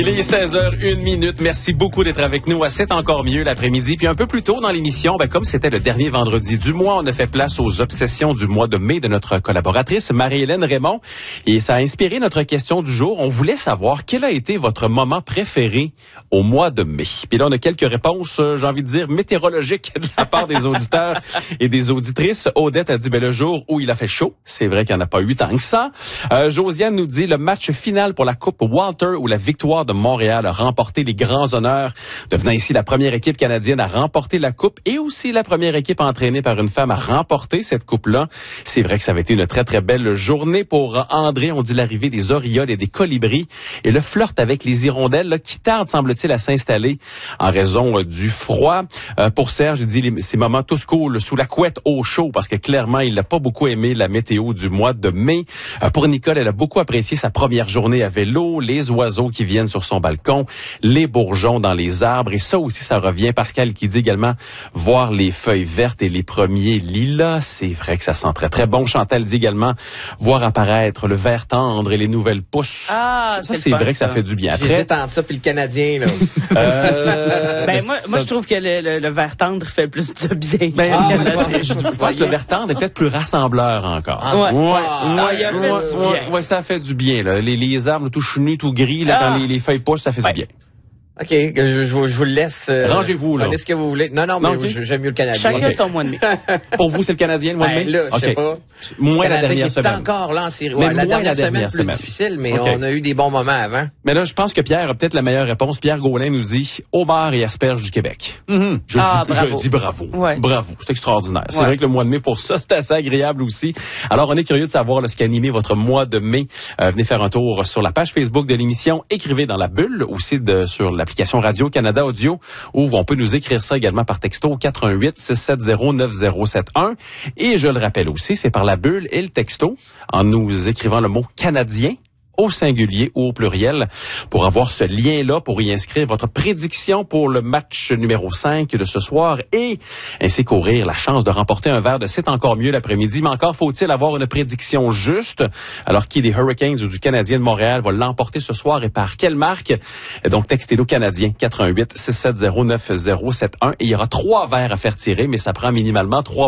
Il est 16h01. Merci beaucoup d'être avec nous à C'est encore mieux l'après-midi. Puis un peu plus tôt dans l'émission, comme c'était le dernier vendredi du mois, on a fait place aux obsessions du mois de mai de notre collaboratrice Marie-Hélène Raymond. Et ça a inspiré notre question du jour. On voulait savoir quel a été votre moment préféré au mois de mai. Puis là, on a quelques réponses, j'ai envie de dire, météorologiques de la part des auditeurs et des auditrices. Odette a dit, le jour où il a fait chaud. C'est vrai qu'il n'y en a pas eu tant que ça. Josiane nous dit, le match final pour la Coupe Walter où la victoire de Montréal a remporté les grands honneurs, devenant ainsi la première équipe canadienne à remporter la Coupe et aussi la première équipe entraînée par une femme à remporter cette Coupe-là. C'est vrai que ça avait été une très, très belle journée pour André. On dit l'arrivée des orioles et des colibris et le flirt avec les hirondelles là, qui tarde, semble-t-il, à s'installer en raison du froid. Pour Serge, il dit ces moments tous cool sous la couette au chaud parce que clairement, il n'a pas beaucoup aimé la météo du mois de mai. Pour Nicole, elle a beaucoup apprécié sa première journée à vélo, les oiseaux qui viennent sur son balcon, les bourgeons dans les arbres et ça aussi, ça revient. Pascal qui dit également voir les feuilles vertes et les premiers lilas. C'est vrai que ça sent très, très bon. Chantal dit également voir apparaître le vert tendre et les nouvelles pousses. Ah, ça c'est vrai que ça fait du bien. Après, j'hésite entre ça puis le Canadien, là. Moi, je trouve que le vert tendre fait plus de bien. Je pense que le vert tendre est peut-être plus rassembleur encore. Ouais, ça fait du bien, là. Les arbres tout chenus, tout gris, là, quand les feuilles poussent, ça fait du bien. OK, je vous le laisse. Rangez-vous, là. Prenez ce que vous voulez. Non, mais j'aime mieux le Canadien. Chacun son mois de mai. Pour vous, c'est le Canadien, le mois de mai? Là, je sais pas. Moins la dernière semaine. Encore là en série. Ouais, la dernière semaine, plus difficile, mais on a eu des bons moments avant. Mais là, je pense que Pierre a peut-être la meilleure réponse. Pierre Gaulin nous dit homard et asperges du Québec. Je dis bravo. Ouais. Bravo. C'est extraordinaire. C'est vrai que le mois de mai, pour ça, c'est assez agréable aussi. Alors, on est curieux de savoir ce qui a animé votre mois de mai. Venez faire un tour sur la page Facebook de l'émission. Écrivez dans la bulle, aussi sur l'application Radio-Canada Audio, où on peut nous écrire ça également par texto 418-670-9071. Et je le rappelle aussi, c'est par la bulle et le texto, en nous écrivant le mot Canadien au singulier ou au pluriel, pour avoir ce lien-là, pour y inscrire votre prédiction pour le match numéro 5 de ce soir et ainsi courir la chance de remporter un verre de C'est encore mieux l'après-midi. Mais encore faut-il avoir une prédiction juste. Alors, qui des Hurricanes ou du Canadien de Montréal va l'emporter ce soir et par quelle marque? Donc, textez-nous Canadien 418-670-9071 et il y aura 3 verres à faire tirer, mais ça prend minimalement 3